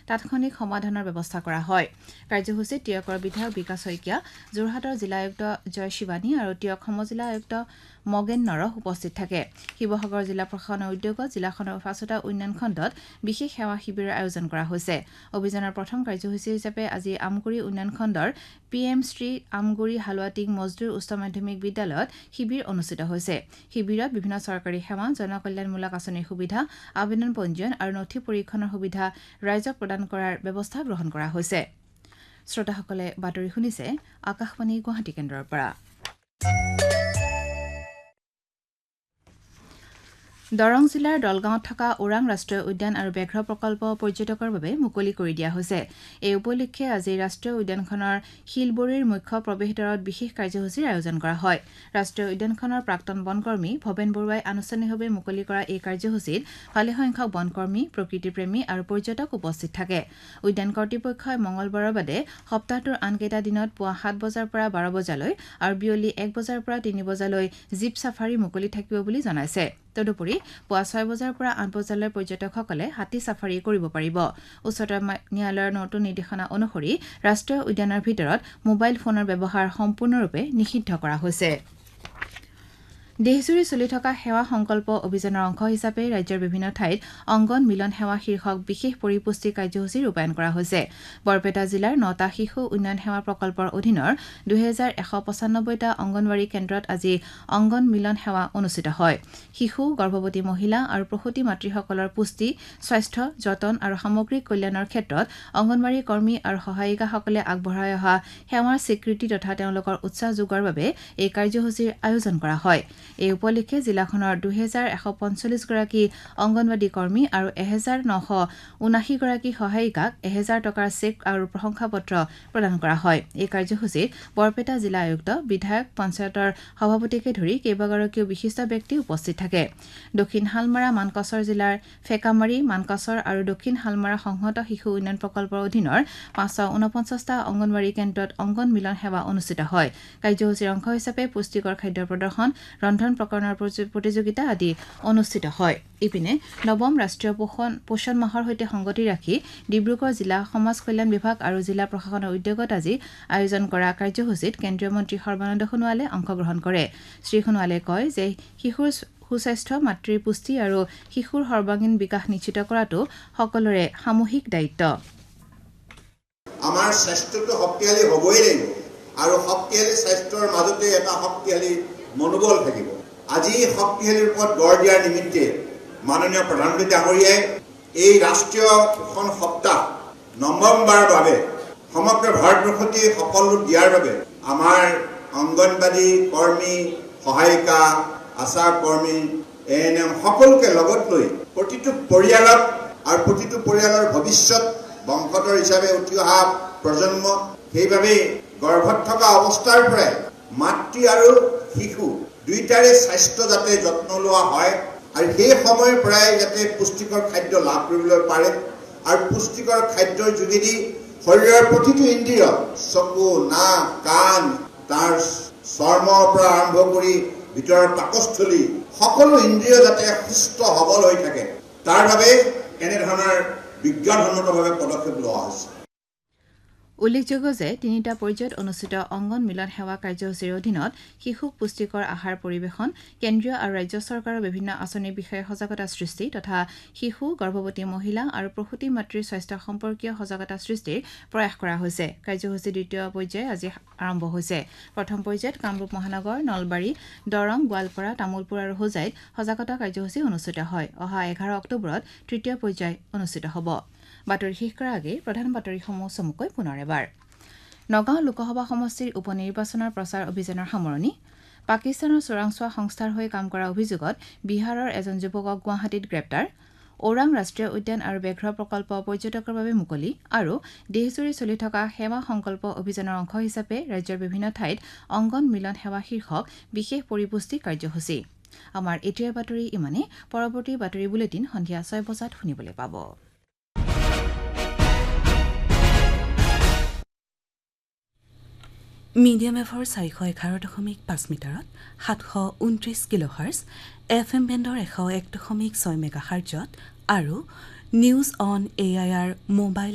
তাৎক্ষণিক সমাধানৰ ব্যৱস্থা কৰা হয় কাৰ্যসূচীত টিয়কৰ বিধায়ক বিকাশ শইকীয়া যোৰহাটৰ জিলা আয়ুক্ত জয় শিৱানী আৰু টিয়ক সমজিলা আয়ুক্ত মগেন নৰহ উপস্থিত থাকে শিৱসাগৰ জিলা প্ৰশাসনৰ উদ্যোগত জিলাখনৰ ৫টা উন্নয়ন খণ্ডত বিশেষ সেৱা শিবিৰৰ আয়োজন কৰা হৈছে অভিযানৰ প্ৰথম কাৰ্যসূচী হিচাপে আজি আমগুৰি উন্নয়ন খণ্ডৰ PM শ্ৰী আমগুৰি হালুৱাটিং মজদুৰ উচ্চ মাধ্যমিক বিদ্যালয়ত শিবিৰ অনুষ্ঠিত হৈছে শিবিৰত বিভিন্ন চৰকাৰী সেৱা জনকল্যাণমূলক আঁচনিৰ সুবিধা আবেদন পঞ্জীয়ন আৰু নথি পৰীক্ষণৰ সুবিধা ৰাইজক প্ৰদান কৰাৰ ব্যৱস্থা গ্ৰহণ কৰা হৈছে শ্ৰোতাসকলে বাতৰি শুনিছে আকাশবাণী গুৱাহাটী কেন্দ্ৰৰ পৰা দৰং জিলাৰ দলগাঁৱত থকা ওৰাং ৰাষ্ট্ৰীয় উদ্যান আৰু ব্যাঘ্ৰ প্ৰকল্প পৰ্যটকৰ বাবে মুকলি কৰি দিয়া হৈছে এই উপলক্ষে আজি ৰাষ্ট্ৰীয় উদ্যানখনৰ শিলবৰীৰ মুখ্য প্ৰৱেশদ্বাৰত বিশেষ কাৰ্যসূচীৰ আয়োজন কৰা হয় ৰাষ্ট্ৰীয় উদ্যানখনৰ প্ৰাক্তন বনকৰ্মী ভৱেন বৰুৱাই আনুষ্ঠানিকভাৱে মুকলি কৰা এই কাৰ্যসূচীত ভালেসংখ্যক বনকৰ্মী প্ৰকৃতিপ্ৰেমী আৰু পৰ্যটক উপস্থিত থাকে উদ্যান কৰ্তৃপক্ষই মঙলবাৰৰ বাদে সপ্তাহটোৰ আনকেইটা দিনত পুৱা 7 বজাৰ পৰা 12 বজালৈ আৰু বিয়লি 1 বজাৰ পৰা 3 বজালৈ জীপ ছাফাৰী মুকলি থাকিব বুলি জনাইছে তদুপৰি পুৱা 6 বজাৰ পৰা 8 বজালৈ পৰ্যটকসকলে হাতী ছাফাৰী কৰিব পাৰিব উচ্চতম ন্যায়ালয়ৰ নতুন নিৰ্দেশনা অনুসৰি ৰাষ্ট্ৰীয় উদ্যানৰ ভিতৰত মোবাইল ফোনৰ ব্যৱহাৰ সম্পূৰ্ণৰূপে নিষিদ্ধ কৰা হৈছে দেশজুৰি চলি থকা সেৱা সংকল্প অভিযানৰ অংশ হিচাপে ৰাজ্যৰ বিভিন্ন ঠাইত অংগন মিলন সেৱা শীৰ্ষক বিশেষ পৰিপুষ্টি কাৰ্যসূচী ৰূপায়ণ কৰা হৈছে বৰপেটা জিলাৰ 9টা শিশু উন্নয়ন সেৱা প্ৰকল্পৰ অধীনৰ 2195টা অংগনৱাড়ী কেন্দ্ৰত আজি অংগন মিলন সেৱা অনুষ্ঠিত হয় শিশু গৰ্ভৱতী মহিলা আৰু প্ৰসূতি মাতৃসকলৰ পুষ্টি স্বাস্থ্য যতন আৰু সামগ্ৰিক কল্যাণৰ ক্ষেত্ৰত অংগনৱাড়ী কৰ্মী আৰু সহায়িকাসকলে আগবঢ়াই অহা সেৱাৰ স্বীকৃতি তথা তেওঁলোকৰ উৎসাহ যোগোৱাৰ বাবে এই কাৰ্যসূচীৰ আয়োজন কৰা হয় এই উপলক্ষে জিলাখনৰ 2145 গৰাকী অংগনৱাড়ী কৰ্মী আৰু 1979 গৰাকী সহায়িকাক 1000 টকাৰ চেক আৰু প্ৰশংসাপত্ৰ প্ৰদান কৰা হয় এই কাৰ্যসূচীত বৰপেটা জিলা আয়ুক্ত বিধায়ক পঞ্চায়তৰ সভাপতিকে ধৰি কেইবাগৰাকীও বিশিষ্ট ব্যক্তি উপস্থিত থাকে দক্ষিণ হালমাৰা মানকাছৰ জিলাৰ ফেকামাৰী মানকাছৰ আৰু দক্ষিণ হালমাৰা সংহত শিশু উন্নয়ন প্ৰকল্পৰ অধীনৰ 549টা অংগনৱাড়ী কেন্দ্ৰত অংগন মিলন সেৱা অনুষ্ঠিত হয় কাৰ্যসূচীৰ অংশ হিচাপে পুষ্টিকৰ খাদ্য প্ৰদৰ্শন ৰন্ধন প্ৰকৰণৰ প্ৰতিযোগিতা আদি অনুষ্ঠিত হয় ইপিনে নৱম ৰাষ্ট্ৰীয় পোষণ মাহৰ সৈতে সংগতি ৰাখি ডিব্ৰুগড় জিলা সমাজ কল্যাণ বিভাগ আৰু জিলা প্ৰশাসনৰ উদ্যোগত আজি আয়োজন কৰা কাৰ্যসূচীত কেন্দ্ৰীয় মন্ত্ৰী সৰ্বানন্দ সোণোৱালে অংশগ্ৰহণ কৰে শ্ৰী সোণোৱালে কয় যে শিশুৰ সুস্বাস্থ্য মাতৃৰ পুষ্টি আৰু শিশুৰ সৰ্বাংগীন বিকাশ নিশ্চিত কৰাটো সকলোৰে সামূহিক দায়িত্ব আমাৰ স্বাস্থ্যটো শক্তিশালী হ'বই লাগিব আৰু শক্তিশালী স্বাস্থ্যৰ মাজতে এটা শক্তিশালী মনোবল থাকিব আজি শক্তিশালী ৰূপত গঢ় দিয়াৰ নিমিত্তে মাননীয় প্ৰধানমন্ত্ৰী ডাঙৰীয়াই এই ৰাষ্ট্ৰীয় পোষণ সপ্তাহ নম্বৰবাৰৰ বাবে সমগ্ৰ ভাৰতবৰ্ষতে সফল ৰূপ দিয়াৰ বাবে আমাৰ অংগনবাড়ী কৰ্মী সহায়িকা আশা কৰ্মী ANM সকলোকে লগত লৈ প্ৰতিটো পৰিয়ালক আৰু প্ৰতিটো পৰিয়ালৰ ভৱিষ্যত বংশধৰ হিচাপে উঠি অহা প্ৰজন্ম সেইভাবে গৰ্ভত থকা অৱস্থাৰ পৰাই মাতৃ আৰু শিশু দুইটাৰে স্বাস্থ্য যাতে যত্ন লোৱা হয় আৰু সেই সময়ৰ পৰাই যাতে পুষ্টিকৰ খাদ্য লাভ কৰিবলৈ পাৰে আৰু পুষ্টিকৰ খাদ্যৰ যোগেদি শৰীৰৰ প্ৰতিটো ইন্দ্ৰিয় চকু নাক কাণ তাৰ চৰ্মৰ পৰা আৰম্ভ কৰি ভিতৰৰ পাকস্থলী সকলো ইন্দ্ৰিয় যাতে সুস্থ সবল হৈ থাকে তাৰ বাবে এনেধৰণৰ বিজ্ঞানসন্মতভাৱে পদক্ষেপ লোৱা হৈছে উল্লেখযোগ্য যে 3টা পৰ্যায়ত অনুষ্ঠিত অংগন মিলন সেৱা কাৰ্যসূচীৰ অধীনত শিশুক পুষ্টিকৰ আহাৰ পৰিৱেশন কেন্দ্ৰীয় আৰু ৰাজ্য চৰকাৰৰ বিভিন্ন আঁচনিৰ বিষয়ে সজাগতা সৃষ্টি তথা শিশু গৰ্ভৱতী মহিলা আৰু প্ৰসূতি মাতৃৰ স্বাস্থ্য সম্পৰ্কীয় সজাগতা সৃষ্টিৰ প্ৰয়াস কৰা হৈছে কাৰ্যসূচীৰ দ্বিতীয় পৰ্যায় আজি আৰম্ভ হৈছে প্ৰথম পৰ্যায়ত কামৰূপ মহানগৰ নলবাৰী দৰং গোৱালপাৰা তামুলপুৰ আৰু হোজাইত সজাগতা কাৰ্যসূচী অনুষ্ঠিত হয় অহা 11 অক্টোবৰত তৃতীয় পৰ্যায় অনুষ্ঠিত হ'ব বাতৰি শেষ কৰাৰ আগে প্ৰধান বাতৰিসমূহ চমুকৈ পুনৰ এবাৰ নগাঁও লোকসভা সমষ্টিৰ উপ নিৰ্বাচনৰ প্ৰচাৰ অভিযানৰ সামৰণি পাকিস্তানৰ চোৰাংচোৱা সংস্থাৰ হৈ কাম কৰা অভিযোগত বিহাৰৰ এজন যুৱকক গুৱাহাটীত গ্ৰেপ্তাৰ ওৰাং ৰাষ্ট্ৰীয় উদ্যান আৰু ব্যাঘ্ৰ প্ৰকল্প পৰ্যটকৰ বাবে মুকলি আৰু দেশজুৰি চলি থকা সেৱা সংকল্প অভিযানৰ অংশ হিচাপে ৰাজ্যৰ বিভিন্ন ঠাইত অংগন মিলন সেৱা শীৰ্ষক বিশেষ পৰিপুষ্টি কাৰ্যসূচী আমাৰ এতিয়াৰ বাতৰি ইমানে পৰৱৰ্তী বাতৰি বুলেটিন সন্ধিয়া 6 বজাত শুনিবলৈ পাব মিডিয়াম এফৰ 411.5 মিটাৰত 729 কিলোহাৰ্জ FM বেণ্ডৰ 101.6 মেগাহাৰ্জত আৰু নিউজ অন AIR মোবাইল